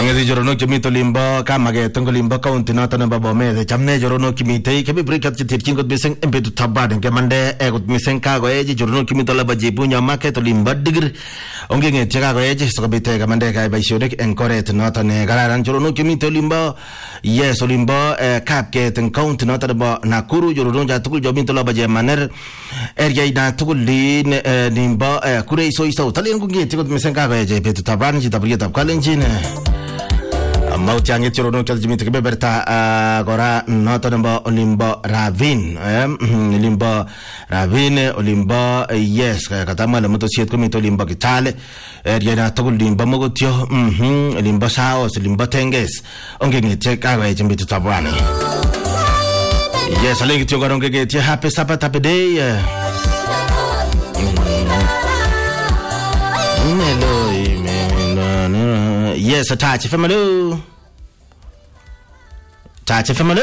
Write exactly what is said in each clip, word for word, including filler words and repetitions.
Angezi jorono kimito limba kama ge tungo limba kaunti na tana baba me chamne jorono kimite kebi breakat chitirkin got miseng embedu tabad ke mande e got miseng ka go eji jorono kimito laba jibunya market limba digir onge nge chaka go eji so bite ke mande ka baishode encoret na tane gararan jorono kimito limba yes limba kap ke ten kaunti na tana ba Nakuru jorono ja tukul jomito laba je maner area ida tukul lin limba kure iso iso talen nge got miseng ka go eji betu tabad ji tabri tab kalenjine mau tiang itu rono kalau jemit kebe berta gora nota namba Olimba Ravin Olimba Ravin Olimba yes kata malam itu siat kami itu Olimba Kitale dia nak tahu Olimba mogotio Olimba Saos Olimba Tenges onge ngecek apa jemit itu tabuan yes lagi tu orang ke dia happy sabat happy day hello yes attach family Tachi family.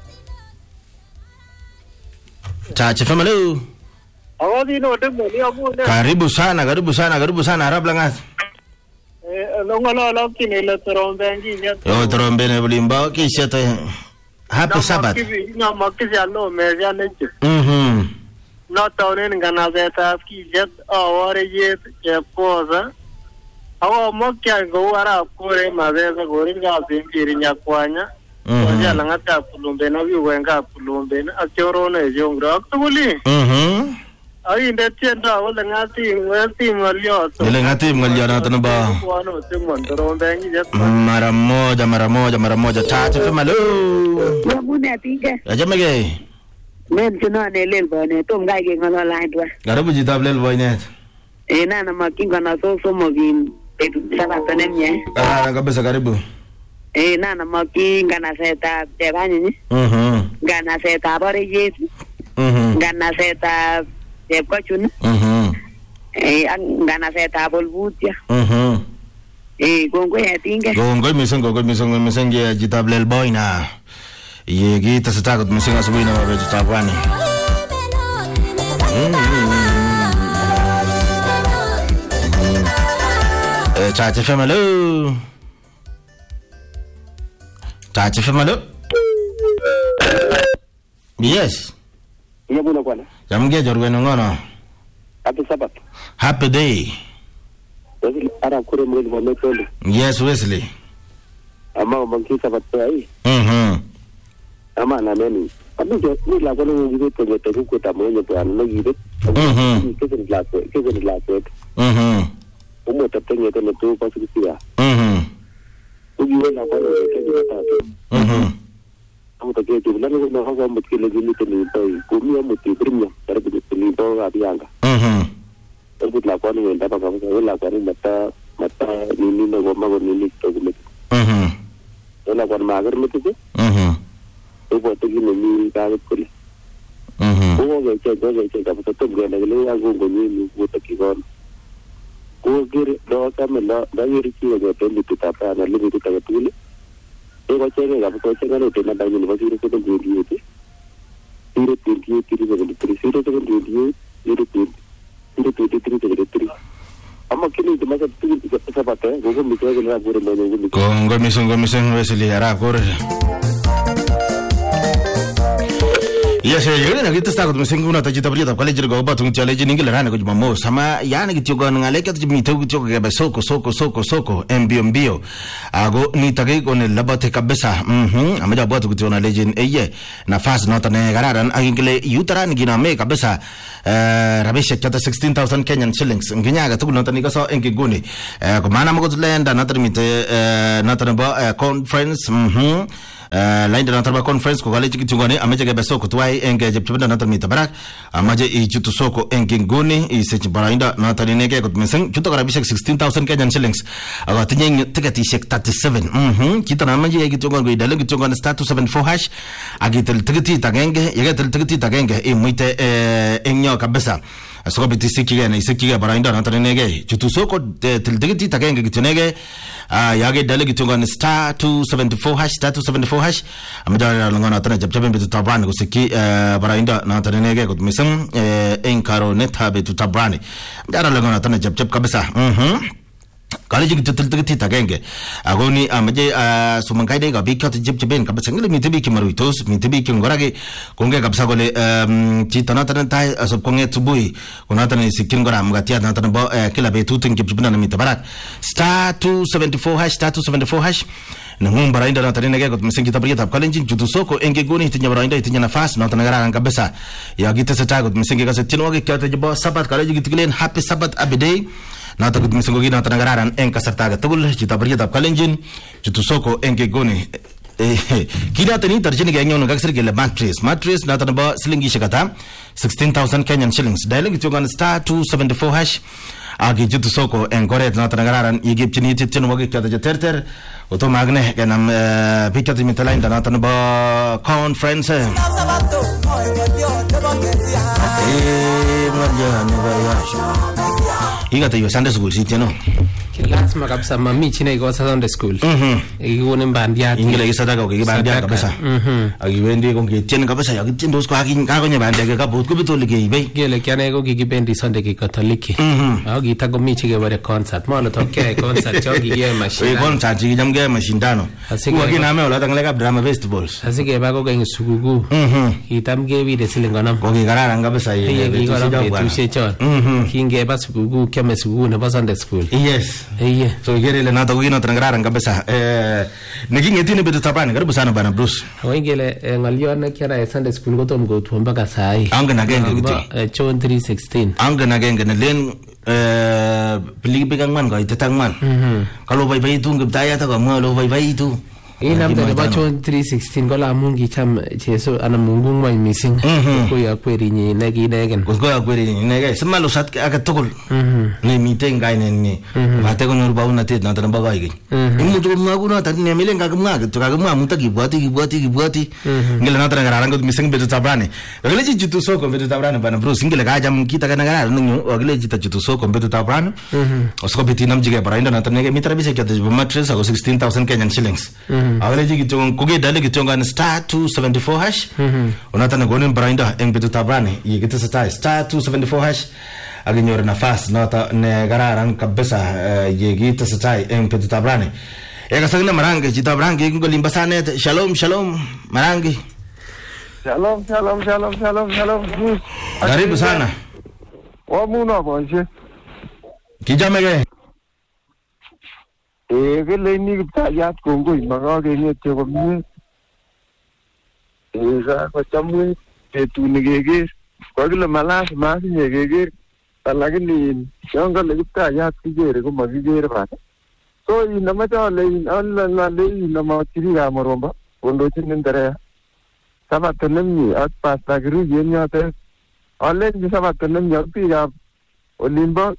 Tachi family. Awadi no demo ni abu ne. Karibu sana, karibu sana, karibu sana. Harap langas. Eh, longalo lo kini lo terombe ngi ya. Oh, terombe ne bulimba kisha te. Happy Sabbath. Na makisi allo meja ne. Mhm. Na taune ngana beta kisha aware ye ke poza. Awa mokya go ara kore mabeza gore ga bimbiri nyakwanya. Oja langata kulumbe na biwenga kulumbe na achoro ne jongra akuli mhm ai ndetienda wala ngati ngati malio ile ngati malio na tanaba wano timondoro bengi jet mara moja mara moja mara moja tatu famalo mune atinga ajamege men tuna ne lel bone tom gai ge ngala laindwa garabu jitab lel boynet e nana makinga na so so mogin e sana tanemye ah kabisa karibu eh nana maki ngana seta tebani ni mhm ngana seta bare yesu mhm ngana seta tebkochun mhm eh ngana seta bolbutia mhm eh gongo ya tinga gongo misongo gongo misongo misongo ya jitablel boy na yegi tasatagot misinga subina wa betu tabani eh chache family Tachi famalo. Yes. Iya buna kwana. Jamge jorwe ngono. Happy Sabbath. Happy day. Wesley ara kure mwezi wa metoli. Yes Wesley. Ama mwangi Sabbath ai. Mhm. Ama na neni. Abu jo ni la kono ngi to je to ko ta mo nyo to an no yide. Mhm. Ke ke la ko ke ke la ko. Mhm. Umo ta tenye to no to ko su sia. Mhm. Ugi wala kono ke ke ta to. Mhm. Amu ta ke to la no no ha mo ke le ni to ni to ko mi mo ti primya tar ke ni to ga bianga. Mhm. Ugi la kono ni ta ba ka la kono mata mata ni ni no go ma go ni to go. Mhm. Ela kono ma gar mete. Mhm. Ugo to gi ni ta ko. Mhm. Ugo ge ke go ge ke ka to to ge le ya go go ni ni go ta ki gon. Ko gir do ta me la da yiri ki go to ni ta pa na le ni ta ga tu le. E go che ga ko che ga no te na da ni ba yiri ko to go ni te. Yiri ti ki ti ri go ni tri siro to go ni yiri ti yiri ti ti ti ti ti. Amma kini te ma sa tu sa pa te go go mi ko ga go re mo go ni. Gongo misongo misongo Wesley ara kore. Yes, yule na kita stakut misingu na tajita bria ta kale jirgo ba tung chale jini ngila rana ko jumamo sama yana kityo go ngale ka timi to kityo ga soko soko soko soko mbio mbio ago ni tage ko ne labate kabisa mhm amaja bwa kityo na legend eye nafasi nota ne gararan agingile yutara ni gina me kabisa eh rabisha chata sixteen thousand Kenyan shillings nginya ga tukul nota ni kaso enki guni ko mana mo ko lenda nota mite nota ba conference mhm Uh, lain dalam terba conference ko kale chiki tungone ameje ga besoko tuai enge je pibanda na tamita barak amaje i chutu soko enge ngoni i se chibarainda na tani nege ko meseng chuto karabisha sixteen thousand Kenyan shillings aga tinye tiketi shek thirty-seven mhm kita na amaje gi tungon go idale gi tungon star two seven four hash agitel tiketi tagenge yegetel tiketi tagenge i muite enyo kabisa asoko bitisiki ga na isiki ga barainda na tani nege chutu soko tel tiketi tagenge gitunege ah yage dale gi tungon star two seventy-four hash star two seventy-four hash amada langana tana jabjabe bitu tabani kusiki barainda na tani nege ko misem enkaro net habe tu tabani amada langana tana jabjab kabisa mhm College kitil tikit agenge agoni amaje sumangaide ga bikat jib jiben kabisa ngile mitibi kimaruitos mitibi kingorage konge kabisa gole chito natan tai asop konge tubui kunatan sikin gora amgatia natan bo kila betut ngib jibna na mitabarak star two seventy-four hash star two seventy-four hash nangum barainda natan nege got misen kita beriat college jutu soko enge goni tinya barainda tinya nafas natan ngara kabisa ya gita seta got misen ga setin wage kata jibo sabat college gitglen happy sabat abday nata gut misengo gina tanagaran en kasartaga tugul cita beriat kalenjin jutu soko enge goni kira tani tarjini gengyo no gaksir gele mattress mattress nata ba silingi shikata sixteen thousand Kenyan shillings dialing tugan star two seventy-four hash agi jutu soko en koret nata tanagaran igip chini titin wage kata terter oto magne ganam pikati mitalain nata ba conference eh marja ne ba Iga tayo Sunday school sitio no. Kilas makabisa mami chine iko Sunday school. Mhm. Iko ni bandia. Ingila isa daga ko bandia kabisa. Mhm. Agi wendi ko kitchen kabisa ya kitchen dos ko akin ka ko nya bandia ka bot ko bitol ke ibe. Gele kyane ko kikibendi Sunday ki Catholic. Mhm. Agi ta ko mi chige bare concert. Malo to ke concert chogi ye machine. E concert ji jam ge mashindano. Ko agi na me ola tang lega drama festivals. Asige ba ko ge sugugu. Mhm. Itam ge wi de silinganam. Ko ge gararang kabisa ye. Ye ko ra betu she chon. Mhm. Kinge ba sugugu keme sugugu na ba Sunday school. Yes. Iya. So gere le nata ko ino trangraran kabisa. Eh nigingeti ni betu tapani karibu sana bana Bruce. Wengele ngaliyo na kira Sunday school ko tom go to mpaka sai. Anga na genge giti. John three sixteen. Anga na genge na len eh pilipigang man ko itatang man. Mhm. Kalau bai bai tu ngibtaya ta ko mo lo bai bai tu. Ina mta ba John three sixteen ko la mungi cham cheso ana mungu mai missing ko ya kweri ni negi negen ko ya kweri ni nege semalo sat aka tokol ni meeting gai ni bate ko nur bauna tet na tan ba gai imu to magu na tan ne milen ga gma to ga gma muta gi buati gi buati gi buati ngela na tan garang ko missing betu tabrane gele ji jitu so ko betu tabrane bana bro singela ga jam kita ga na nyu gele ji ta jitu so ko betu tabrane osko beti nam jige bara inda na tan nege mitra bi se kete mattress ko sixteen thousand Kenyan shillings Awaleji kitong kuge dale kitong an star two seventy-four hash. Unata na gonin brainda eng betu tabrane. Ye kita star star two seventy-four hash. Aginyor nafas nota ne gararan kabisa ye kita star eng betu tabrane. Ega sagna marange chita brange ngo limbasane shalom shalom marange. Shalom shalom shalom shalom shalom. Karibu sana. Wa muna bonje. Kijamege. Eh gele ni kiptayat kongo imaga ge ni te ko mi eh sa ko chamu petu ni gege ko gele malas mas ni gege talagi ni jonga le kiptayat ki gere ko magi gere ba so ina ma ta le alla na le ina ma tiri ga moromba kondo chin ndere sabat nemni at pasta gru yenya te alle ni sabat nemni pi ga olimba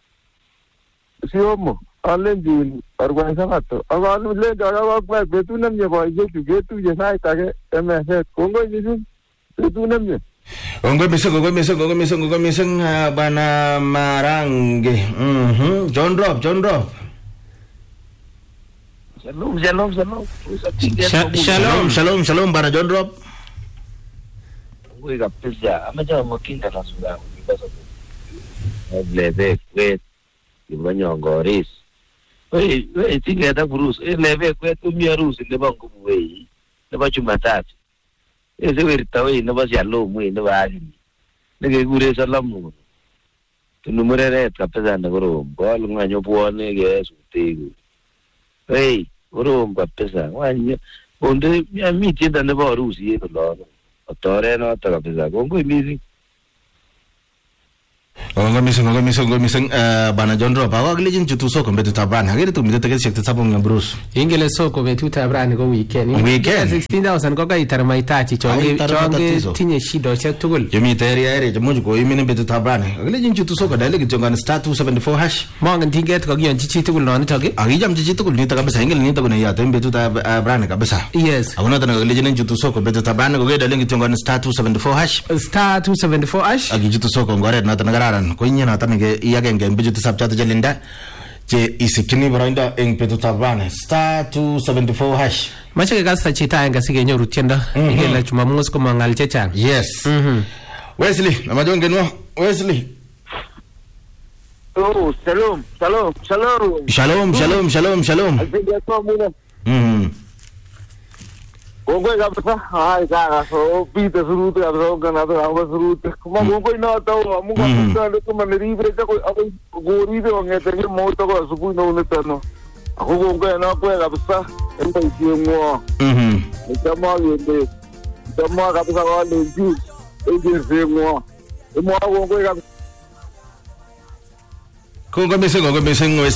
siomo Alendin organiza fato. Awan le jaga wakba betu namye boy je getu je sai tage mse kongo jisu betu namye. Kongo miseng kongo miseng kongo miseng kongo miseng bana marange. Mhm. John Rob John Rob. Shalom shalom shalom. Shalom shalom shalom bana John Rob. Gue kapisa amaja makinda rasula because of leve kwet ibanyongoris. Wei, wei, tinga da Bruce. E leve kwetu miarusi ne bangu wei. Ne ba Jumatatu. E se werita wei ne ba Shalom wei ne ba ali. Ne ke gure salamu. Tu numere re kapesa na goro. Bol nganyo buone ge sutegu. Wei, goro kapesa. Wanyo bonde mi mi tinda ne ba rusi e lo. Otore no ta kapesa. Kongo mizi. Onga miseng onga miseng onga miseng bana John Rob awa glejin jutu soko betu tabran hagere tu midete ke sekte sabon ngam Bruce ingele soko betu tabran go weekend weekend sixteen thousand ko ga itar mai tachi chonge chonge tinye shido chek tugul yemi teri ere jamu ko yemi betu tabran glejin jutu soko dale ke jonga star two seventy-four hash mongan tinget ko gion chichi tugul non toge agi jam chichi tugul ni ta kabisa ingele ni ta ko ne ya tem betu tabran kabisa yes awona tan glejin jutu soko betu tabran go ga dale ke jonga star two seventy-four hash star two seventy-four hash agi jutu soko ngore na tan gararan ko nyina tan ge iyage ngem bijutu sabchata jelinda je isikini brainda eng betu tabran star two seventy-four hash mache ke gasa chita anga sige nyoru tienda ingela chuma mungus ko mangal chechang yes mhm Wesley amajonge no Wesley Oh, shalom, shalom, shalom. Shalom, shalom, shalom, shalom. Alipindia kwa muna. Mhm. Kongoi kabisa. Hai kaka, so pita surutu kabisa kana to amba surutu. Kuma kongoi na to amu kabisa le kuma neribre ta ko ako goribe ngete ke mo to ko subu no ne tano. Ako kongoi na ko kabisa. Emba isiemo. Mhm. Itama yende. Itama kabisa ko le ju. Eje semo. Emo kongoi kabisa. Kung kami sing, kung kami sing,